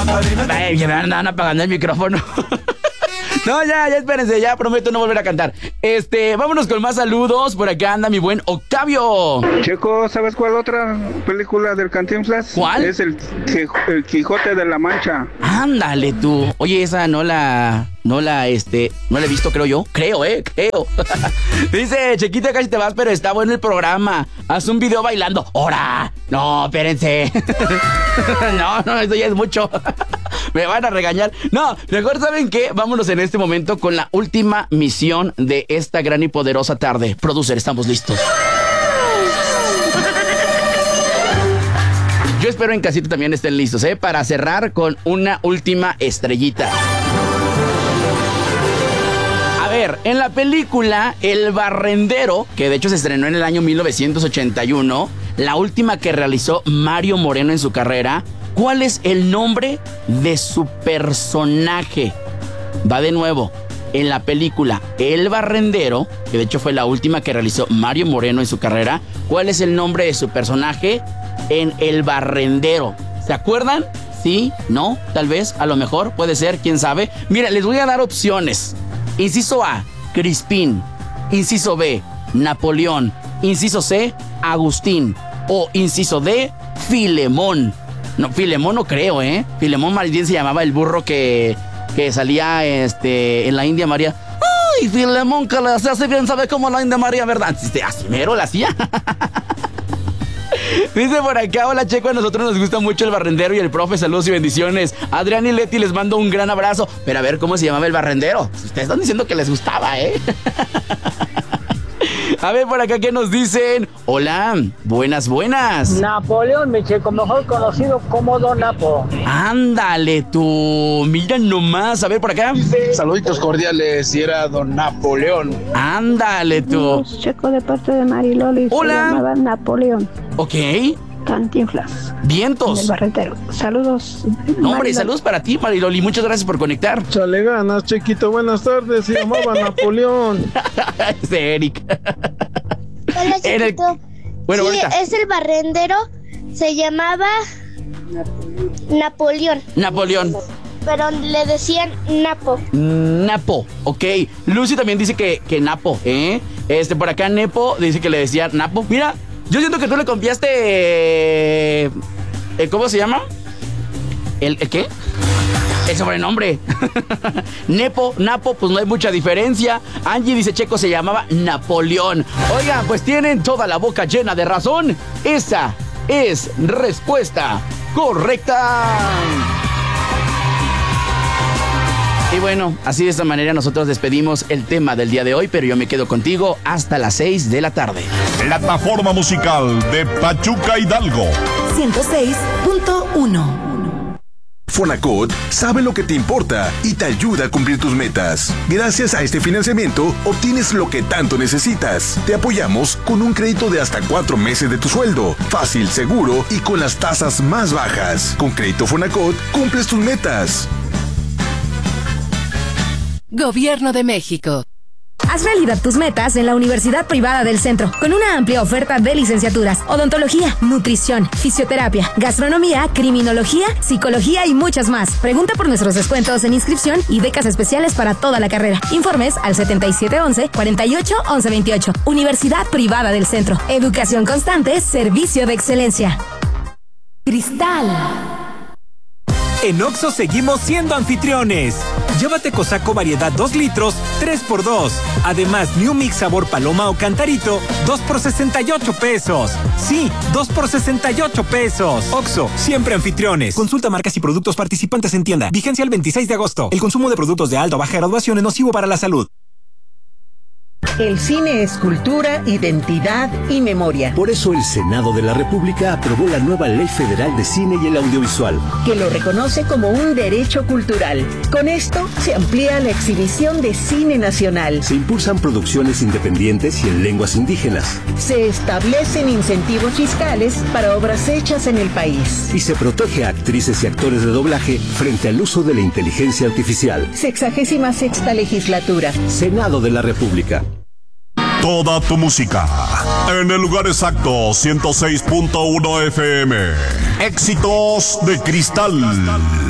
Ay, que me andan apagando el micrófono. No, ya espérense, ya prometo no volver a cantar. Vámonos con más saludos. Por acá anda mi buen Octavio. Checo, ¿sabes cuál otra película del Cantinflas? ¿Cuál? Es el Quijote de la Mancha. Ándale tú. Oye, esa no la he visto, creo yo. Creo. Dice, Chequita, casi te vas, pero está bueno el programa. Haz un video bailando. ¡Hora! No, espérense. No, eso ya es mucho. Me van a regañar. No, mejor, ¿saben qué? Vámonos en este momento con la última misión de esta gran y poderosa tarde. Producer, estamos listos. Yo espero en casita también estén listos, para cerrar con una última estrellita. A ver, en la película El Barrendero, que de hecho se estrenó en el año 1981, la última que realizó Mario Moreno en su carrera, ¿cuál es el nombre de su personaje? Va de nuevo. En la película El Barrendero, que de hecho fue la última que realizó Mario Moreno en su carrera, ¿cuál es el nombre de su personaje en El Barrendero? ¿Se acuerdan? ¿Sí? ¿No? Tal vez, a lo mejor, puede ser, quién sabe. Mira, les voy a dar opciones. Inciso A, Crispín. Inciso B, Napoleón. Inciso C, Agustín. O inciso D, Filemón. No, Filemón no creo, Filemón más bien se llamaba el burro que salía en la India María. ¡Ay, Filemón, que se hace bien, sabe cómo la India María, verdad! Así mero la hacía. Dice por acá, hola Checo, a nosotros nos gusta mucho El Barrendero y el profe, saludos y bendiciones. Adrián y Leti, les mando un gran abrazo. Pero a ver, ¿cómo se llamaba El Barrendero? Ustedes están diciendo que les gustaba, A ver, por acá, ¿qué nos dicen? Hola, buenas. Napoleón, mi Checo, mejor conocido como Don Napo. Ándale tú, mira nomás. A ver, por acá. Saluditos cordiales, y era Don Napoleón. Ándale tú. Checo, de parte de Mariloli. Hola. Se llamaba Napoleón. Ok. Cantinflas. Vientos. El Barrendero. Saludos. No, hombre, saludos para ti, Mariloli. Muchas gracias por conectar. Chale ganas, Chequito. Buenas tardes. Se llamaba Napoleón. Es Eric. Hola, Chequito. Bueno, sí, ahorita. es El Barrendero. Se llamaba Napoleón. Pero le decían Napo, ok. Lucy también dice que Napo, por acá Nepo dice que le decía Napo. Mira, yo siento que tú le confiaste. ¿Cómo se llama? ¿El qué? El sobrenombre. Napo, pues no hay mucha diferencia. Angie dice Checo se llamaba Napoleón. Oigan, pues tienen toda la boca llena de razón. Esa es respuesta correcta. Y bueno, así de esta manera nosotros despedimos el tema del día de hoy, pero yo me quedo contigo hasta las 6 de la tarde. Plataforma musical de Pachuca Hidalgo. 106.1. Fonacot sabe lo que te importa y te ayuda a cumplir tus metas. Gracias a este financiamiento, obtienes lo que tanto necesitas. Te apoyamos con un crédito de hasta 4 meses de tu sueldo. Fácil, seguro y con las tasas más bajas. Con Crédito Fonacot, cumples tus metas. Gobierno de México. Haz realidad tus metas en la Universidad Privada del Centro, con una amplia oferta de licenciaturas, odontología, nutrición, fisioterapia, gastronomía, criminología, psicología y muchas más. Pregunta por nuestros descuentos en inscripción y becas especiales para toda la carrera. Informes al 7711-481128. Universidad Privada del Centro. Educación constante, servicio de excelencia. Cristal. En Oxxo seguimos siendo anfitriones. Llévate Cosaco variedad 2 litros, 3x2. Además, New Mix sabor paloma o cantarito, 2 por 68 pesos. Sí, 2 por 68 pesos. Oxxo, siempre anfitriones. Consulta marcas y productos participantes en tienda. Vigencia el 26 de agosto. El consumo de productos de alta o baja graduación es nocivo para la salud. El cine es cultura, identidad y memoria. Por eso el Senado de la República aprobó la nueva Ley Federal de Cine y el Audiovisual, que lo reconoce como un derecho cultural. Con esto se amplía la exhibición de cine nacional. Se impulsan producciones independientes y en lenguas indígenas. Se establecen incentivos fiscales para obras hechas en el país. Y se protege a actrices y actores de doblaje frente al uso de la inteligencia artificial. 66ª legislatura. Senado de la República. Toda tu música en el lugar exacto, 106.1 FM. Éxitos de Cristal.